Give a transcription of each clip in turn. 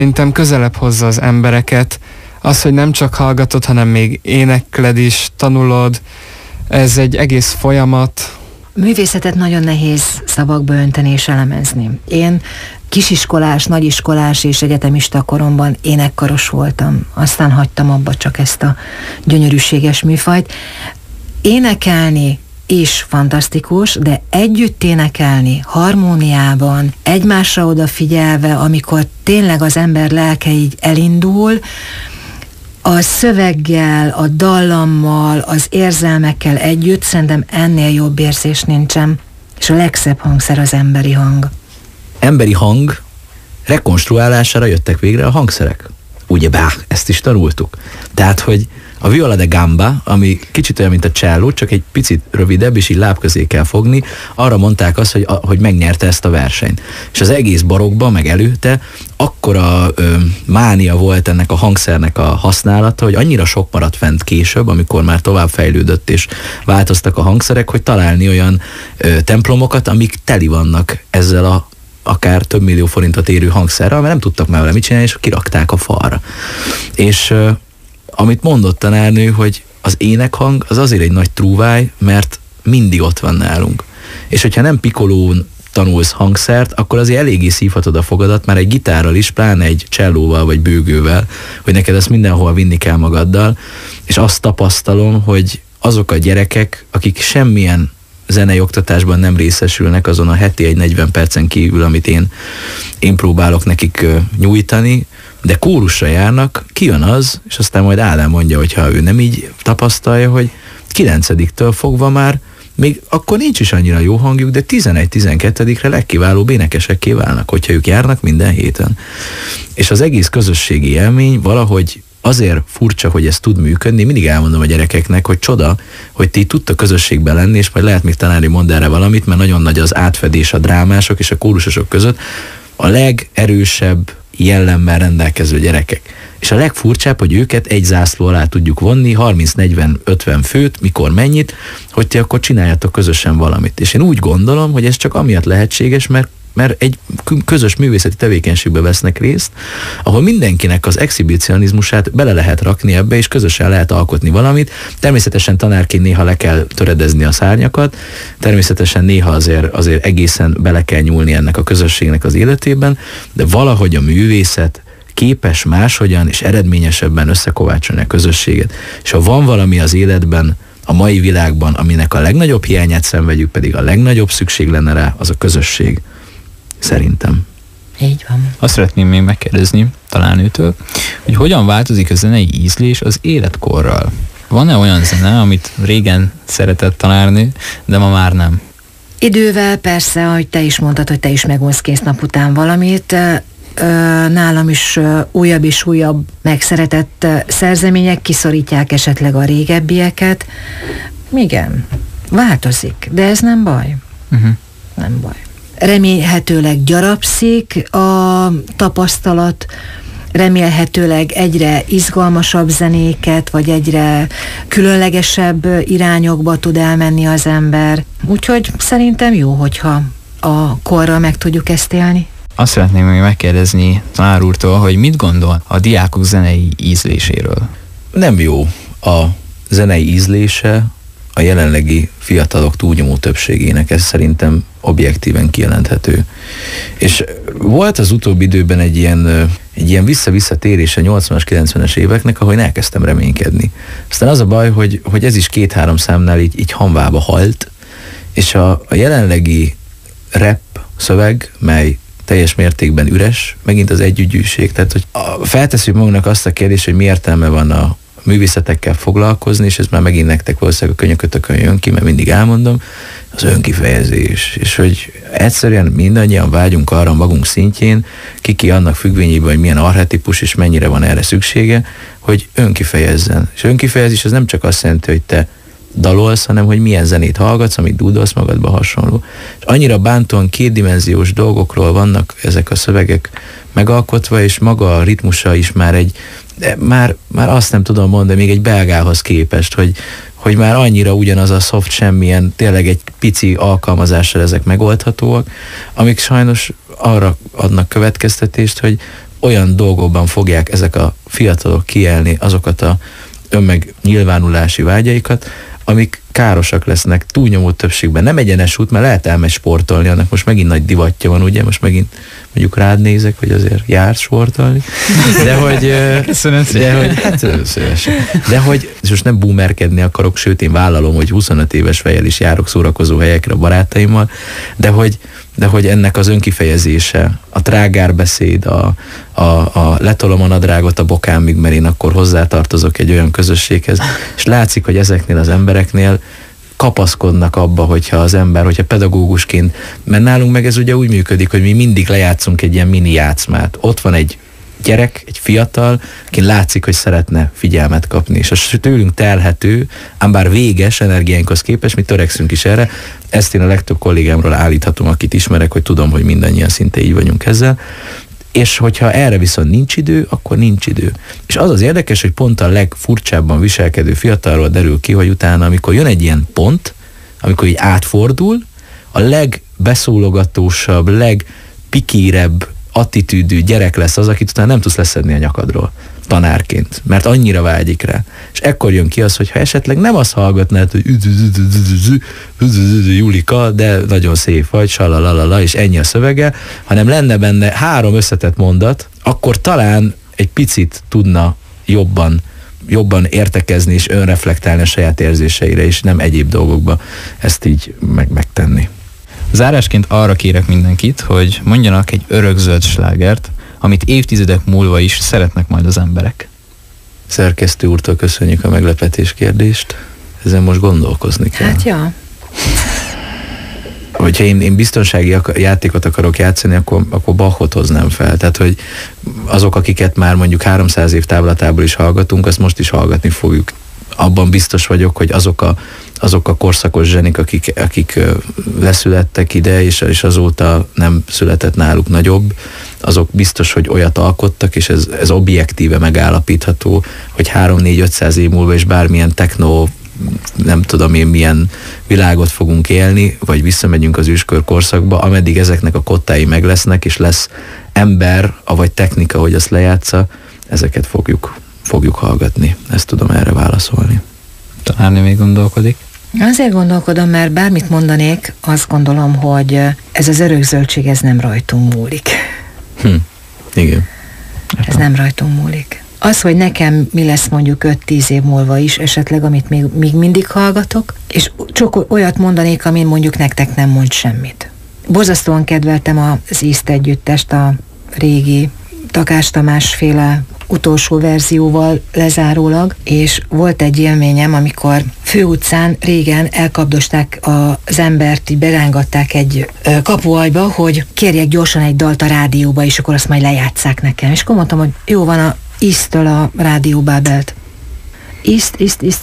Szerintem közelebb hozza az embereket. Az, hogy nem csak hallgatod, hanem még énekled is, tanulod. Ez egy egész folyamat. Művészetet nagyon nehéz szavakba önteni és elemezni. Én kisiskolás, nagyiskolás és egyetemista koromban énekkaros voltam. Aztán hagytam abba csak ezt a gyönyörűséges műfajt. Énekelni is fantasztikus, de együtt énekelni, harmóniában, egymásra odafigyelve, amikor tényleg az ember lelke így elindul, a szöveggel, a dallammal, az érzelmekkel együtt szerintem ennél jobb érzés nincsen. És a legszebb hangszer az emberi hang. Emberi hang rekonstruálására jöttek végre a hangszerek. Ugyebár, ezt is tanultuk. Tehát, hogy a viola da gamba, ami kicsit olyan, mint a cselló, csak egy picit rövidebb, és így láb közé kell fogni, arra mondták azt, hogy megnyerte ezt a versenyt. És az egész barokkban, meg előtte, akkora mánia volt ennek a hangszernek a használata, hogy annyira sok maradt fent később, amikor már tovább fejlődött és változtak a hangszerek, hogy találni olyan templomokat, amik teli vannak ezzel a akár több millió forintot érő hangszerrel, mert nem tudtak már vele mit csinálni, és kirakták a falra. És amit mondott tanárnő, hogy az énekhang az azért egy nagy trúváj, mert mindig ott van nálunk. És hogyha nem pikolón tanulsz hangszert, akkor azért eléggé szívhatod a fogadat, már egy gitárral is, pláne egy csellóval vagy bőgővel, hogy neked ezt mindenhol vinni kell magaddal, és azt tapasztalom, hogy azok a gyerekek, akik semmilyen zenei oktatásban nem részesülnek azon a heti egy 40 percen kívül, amit én próbálok nekik nyújtani, de kórusra járnak, kijön az, és aztán majd Ádám mondja, hogyha ő nem így tapasztalja, hogy 9-től fogva már még akkor nincs is annyira jó hangjuk, de 11-12-re legkiválóbb énekesekké válnak, hogyha ők járnak minden héten. És az egész közösségi élmény valahogy azért furcsa, hogy ez tud működni. Mindig elmondom a gyerekeknek, hogy csoda, hogy ti tudtok közösségben lenni, és majd lehet még tanári mond erre valamit, mert nagyon nagy az átfedés a drámások és a kórusosok között. A legerősebb jellemmel rendelkező gyerekek. És a legfurcsább, hogy őket egy zászló alá tudjuk vonni, 30-40-50 főt, mikor mennyit, hogy ti akkor csináljátok közösen valamit. És én úgy gondolom, hogy ez csak amiatt lehetséges, mert egy közös művészeti tevékenységbe vesznek részt, ahol mindenkinek az exhibicionizmusát bele lehet rakni ebbe, és közösen lehet alkotni valamit. Természetesen tanárként néha le kell töredezni a szárnyakat, természetesen néha azért egészen bele kell nyúlni ennek a közösségnek az életében, de valahogy a művészet képes máshogyan és eredményesebben összekovácsolni a közösséget. És ha van valami az életben, a mai világban, aminek a legnagyobb hiányát szenvedjük, pedig a legnagyobb szükség lenne rá, az a közösség. Szerintem. Így van. Azt szeretném még megkérdezni talánőtől, hogy hogyan változik a zenei ízlés az életkorral? Van-e olyan zene, amit régen szeretett tanárnő, de ma már nem? Idővel persze, ahogy te is mondtad, hogy te is megvonsz kész nap után valamit, nálam is újabb és újabb megszeretett szerzemények kiszorítják esetleg a régebbieket. Igen, változik, de ez nem baj. Nem baj. Remélhetőleg gyarapszik a tapasztalat, remélhetőleg egyre izgalmasabb zenéket, vagy egyre különlegesebb irányokba tud elmenni az ember. Úgyhogy szerintem jó, hogyha a korral meg tudjuk ezt élni. Azt szeretném még megkérdezni tanár úrtól, hogy mit gondol a diákok zenei ízléséről? Nem jó a zenei ízlése a jelenlegi fiatalok túlnyomó többségének, ez szerintem objektíven kijelenthető. És volt az utóbbi időben egy ilyen vissza-vissza térés a 80-as, 90-es éveknek, ahol én elkezdtem reménykedni. Aztán az a baj, hogy ez is 2-3 számnál így hamvába halt, és a jelenlegi rap szöveg, mely teljes mértékben üres, megint az együgyűség. Tehát, hogy feltesszük magunknak azt a kérdést, hogy mi értelme van a művészetekkel foglalkozni, és ez már megint nektek valószínűleg a könyökötökön jön ki, mert mindig elmondom, az önkifejezés, és hogy egyszerűen mindannyian vágyunk arra magunk szintjén, ki annak függvényében, hogy milyen archetípus és mennyire van erre szüksége, hogy önkifejezzen. És önkifejezés az nem csak azt jelenti, hogy te dalolsz, hanem hogy milyen zenét hallgatsz, amit dúdolsz magadba hasonló. És annyira bántóan kétdimenziós dolgokról vannak ezek a szövegek megalkotva, és maga a ritmusa is már azt nem tudom mondani, még egy belgához képest, hogy már annyira ugyanaz a soft semmilyen, tényleg egy pici alkalmazással ezek megoldhatóak, amik sajnos arra adnak következtetést, hogy olyan dolgokban fogják ezek a fiatalok kiélni azokat a önmegnyilvánulási vágyaikat, amik károsak lesznek túlnyomó többségben. Nem egyenes út, mert lehet elmegy sportolni, annak most megint nagy divatja van, ugye? Most megint mondjuk rád nézek, hogy azért jársz sportolni. De hogy... Köszönöm szépen. De hogy, hát szívesen. De hogy, és most nem boomerkedni akarok, sőt én vállalom, hogy 25 éves fejjel is járok szórakozó helyekre a barátaimmal, de hogy ennek az önkifejezése, a trágárbeszéd, a letolom a nadrágot a bokámig, mert én akkor hozzátartozok egy olyan közösséghez, és látszik, hogy ezeknél az embereknél kapaszkodnak abba, hogyha pedagógusként, mert nálunk meg ez ugye úgy működik, hogy mi mindig lejátszunk egy ilyen mini játszmát. Ott van egy gyerek, egy fiatal, aki látszik, hogy szeretne figyelmet kapni, és az tőlünk telhető, ám bár véges energiánkhoz képest, mi törekszünk is erre. Ezt én a legtöbb kollégámról állíthatom, akit ismerek, hogy tudom, hogy mindannyian szinte így vagyunk ezzel. És hogyha erre viszont nincs idő, akkor nincs idő. És az az érdekes, hogy pont a legfurcsábban viselkedő fiatalról derül ki, hogy utána, amikor jön egy ilyen pont, amikor így átfordul, a legbeszólogatósabb, legpikírebb attitűdű gyerek lesz az, akit utána nem tudsz leszedni a nyakadról tanárként, mert annyira vágyik rá. És ekkor jön ki az, hogy ha esetleg nem azt hallgatnád, hogy Julika, de nagyon szép vagy, salalalala, és ennyi a szövege, hanem lenne benne 3 összetett mondat, akkor talán egy picit tudna jobban értekezni és önreflektálni a saját érzéseire, és nem egyéb dolgokba ezt így megtenni. Zárásként arra kérek mindenkit, hogy mondjanak egy örökzöld slágert, amit évtizedek múlva is szeretnek majd az emberek. Szerkesztő úrtól köszönjük a meglepetés kérdést. Ezen most gondolkozni kell. Hát ja. Hogyha én biztonsági játékot akarok játszani, akkor Bachot hoznám fel. Tehát, hogy azok, akiket már mondjuk 300 év távlatából is hallgatunk, azt most is hallgatni fogjuk. Abban biztos vagyok, hogy azok a korszakos zsenik, akik leszülettek ide, és azóta nem született náluk nagyobb, azok biztos, hogy olyat alkottak, és ez objektíve megállapítható, hogy 3-4-500 év múlva is bármilyen techno, nem tudom én milyen világot fogunk élni, vagy visszamegyünk az őskör korszakba, ameddig ezeknek a kottái meg lesznek, és lesz ember, vagy technika, hogy azt lejátsza, ezeket fogjuk hallgatni. Ezt tudom erre válaszolni. Tanárnő még gondolkodik? Azért gondolkodom, mert bármit mondanék, azt gondolom, hogy ez az örökzöldség, ez nem rajtunk múlik. Igen. Ez nem rajtunk múlik. Az, hogy nekem mi lesz mondjuk 5-10 év múlva is esetleg, amit még mindig hallgatok, és csak olyat mondanék, amin mondjuk nektek nem mond semmit. Borzasztóan kedveltem az East együttest, a régi Takás Tamás féle utolsó verzióval lezárólag, és volt egy élményem, amikor főutcán régen elkapdosták az embert, így berángatták egy kapualjba, hogy kérjek gyorsan egy dalt a rádióba, és akkor azt majd lejátsszák nekem. És akkor mondtam, hogy jó van, a East-től a rádióbábelt. East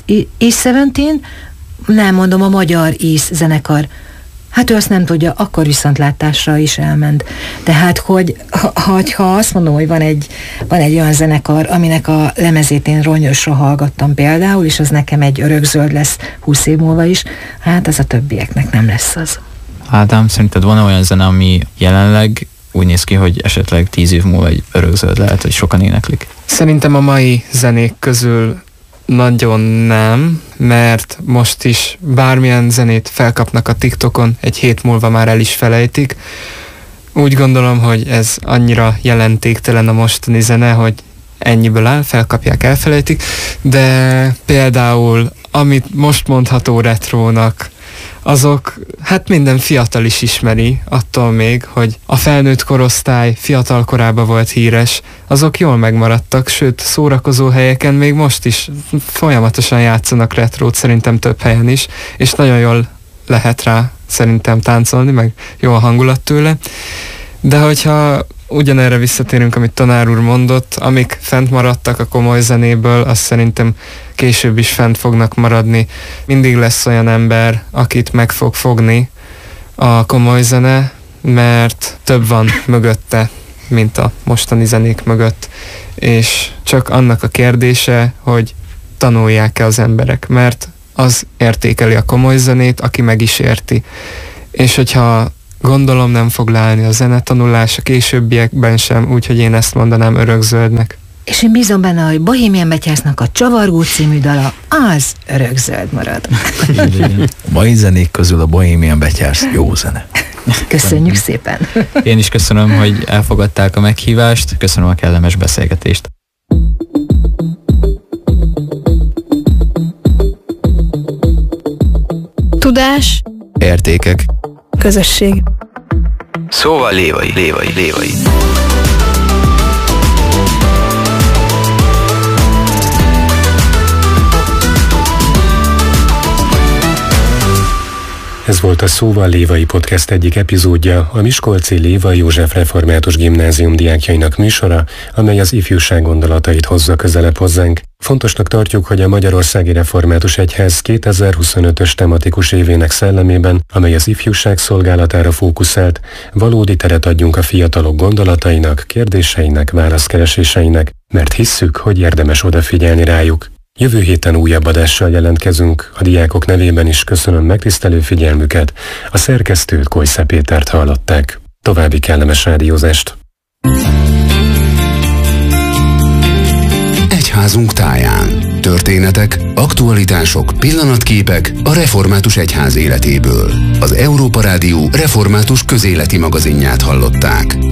17? Nem, mondom, a magyar East zenekar. Hát ő azt nem tudja, akkor viszontlátásra is elment. Tehát, ha azt mondom, hogy van egy olyan zenekar, aminek a lemezét én ronnyosra hallgattam például, és az nekem egy örökzöld lesz 20 év múlva is, hát az a többieknek nem lesz az. Ádám, szerinted van olyan zene, ami jelenleg úgy néz ki, hogy esetleg 10 év múlva egy örökzöld lehet, hogy sokan éneklik? Szerintem a mai zenék közül nagyon nem, mert most is bármilyen zenét felkapnak a TikTokon, egy hét múlva már el is felejtik. Úgy gondolom, hogy ez annyira jelentéktelen a mostani zene, hogy ennyiből áll, felkapják, elfelejtik, de például, amit most mondható retrónak, azok, hát minden fiatal is ismeri, attól még, hogy a felnőtt korosztály fiatal korában volt híres, azok jól megmaradtak, sőt, szórakozó helyeken még most is folyamatosan játszanak retrót, szerintem több helyen is, és nagyon jól lehet rá szerintem táncolni, meg jó a hangulat tőle. De hogyha ugyanerre visszatérünk, amit tanár úr mondott, amik fent maradtak a komoly zenéből, azt szerintem később is fent fognak maradni. Mindig lesz olyan ember, akit meg fog fogni a komoly zene, mert több van mögötte, mint a mostani zenék mögött. És csak annak a kérdése, hogy tanulják-e az emberek, mert az értékeli a komoly zenét, aki meg is érti. És hogyha gondolom nem fog leállni a zenetanulás a későbbiekben sem, úgyhogy én ezt mondanám örökzöldnek. És én bízom benne, hogy Bohemian Betyásznak a Csavargó című dala az örökzöld marad. A mai zenék közül a Bohemian Betyász jó zene. Köszönjük szépen. Én is köszönöm, hogy elfogadták a meghívást, köszönöm a kellemes beszélgetést. Tudás, Értékek. közösség. Szóval lévai. Ez volt a Szóval Lévai Podcast egyik epizódja, a Miskolci Lévai József Református Gimnázium diákjainak műsora, amely az ifjúság gondolatait hozza közelebb hozzánk. Fontosnak tartjuk, hogy a Magyarországi Református Egyház 2025-ös tematikus évének szellemében, amely az ifjúság szolgálatára fókuszált, valódi teret adjunk a fiatalok gondolatainak, kérdéseinek, válaszkereséseinek, mert hisszük, hogy érdemes odafigyelni rájuk. Jövő héten újabb adással jelentkezünk, a diákok nevében is köszönöm megtisztelő figyelmüket, a szerkesztőt, Kojsze Pétert hallották. További kellemes rádiózást! Egyházunk táján. Történetek, aktualitások, pillanatképek a Református Egyház életéből. Az Európa Rádió református közéleti magazinját hallották.